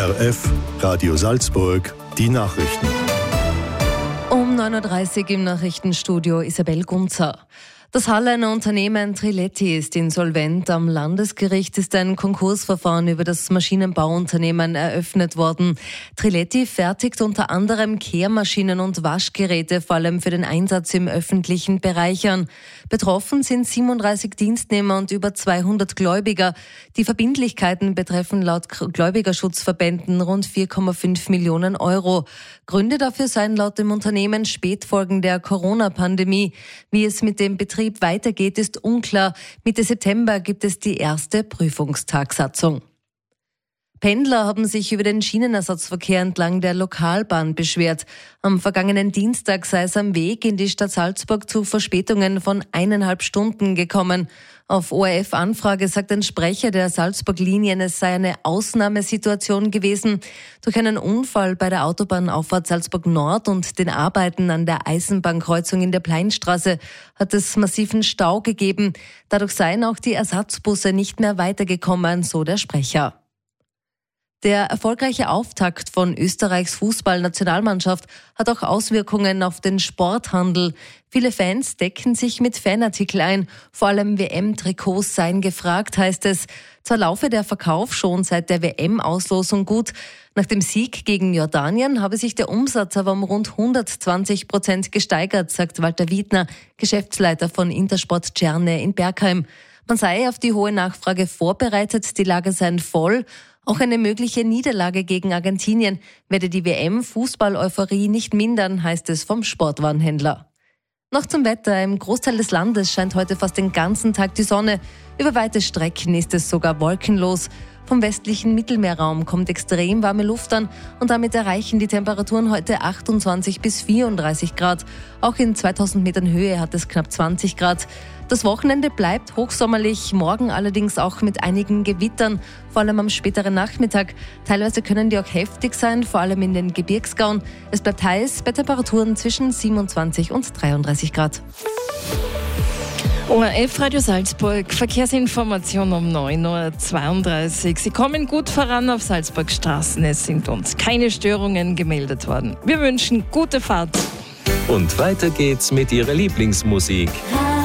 ORF Radio Salzburg, die Nachrichten. Um 9.30 Uhr im Nachrichtenstudio Isabel Gunzer. Das Halleiner Unternehmen Triletti ist insolvent. Am Landesgericht ist ein Konkursverfahren über das Maschinenbauunternehmen eröffnet worden. Triletti fertigt unter anderem Kehrmaschinen und Waschgeräte, vor allem für den Einsatz im öffentlichen Bereich an. Betroffen sind 37 Dienstnehmer und über 200 Gläubiger. Die Verbindlichkeiten betreffen laut Gläubigerschutzverbänden rund 4,5 Millionen Euro. Gründe dafür seien laut dem Unternehmen Spätfolgen der Corona-Pandemie. Wie es mit dem Betrieb weitergeht, ist unklar. Mitte September gibt es die erste Prüfungstagsatzung. Pendler haben sich über den Schienenersatzverkehr entlang der Lokalbahn beschwert. Am vergangenen Dienstag sei es am Weg in die Stadt Salzburg zu Verspätungen von 1,5 Stunden gekommen. Auf ORF-Anfrage sagt ein Sprecher der Salzburg-Linien, es sei eine Ausnahmesituation gewesen. Durch einen Unfall bei der Autobahnauffahrt Salzburg Nord und den Arbeiten an der Eisenbahnkreuzung in der Pleinstraße hat es massiven Stau gegeben. Dadurch seien auch die Ersatzbusse nicht mehr weitergekommen, so der Sprecher. Der erfolgreiche Auftakt von Österreichs Fußballnationalmannschaft hat auch Auswirkungen auf den Sporthandel. Viele Fans decken sich mit Fanartikel ein. Vor allem WM-Trikots seien gefragt, heißt es. Zwar laufe der Verkauf schon seit der WM-Auslosung gut. Nach dem Sieg gegen Jordanien habe sich der Umsatz aber um rund 120% gesteigert, sagt Walter Wiedner, Geschäftsleiter von Intersport Czerne in Bergheim. Man sei auf die hohe Nachfrage vorbereitet, die Lager seien voll. Auch eine mögliche Niederlage gegen Argentinien werde die WM-Fußball-Euphorie nicht mindern, heißt es vom Sportwarenhändler. Noch zum Wetter. Im Großteil des Landes scheint heute fast den ganzen Tag die Sonne. Über weite Strecken ist es sogar wolkenlos. Vom westlichen Mittelmeerraum kommt extrem warme Luft an und damit erreichen die Temperaturen heute 28 bis 34 Grad. Auch in 2000 Metern Höhe hat es knapp 20 Grad. Das Wochenende bleibt hochsommerlich, morgen allerdings auch mit einigen Gewittern, vor allem am späteren Nachmittag. Teilweise können die auch heftig sein, vor allem in den Gebirgsgauen. Es bleibt heiß bei Temperaturen zwischen 27 und 33 Grad. ORF Radio Salzburg, Verkehrsinformation um 9.32 Uhr. Sie kommen gut voran auf Salzburg Straßen. Es sind uns keine Störungen gemeldet worden. Wir wünschen gute Fahrt. Und weiter geht's mit Ihrer Lieblingsmusik.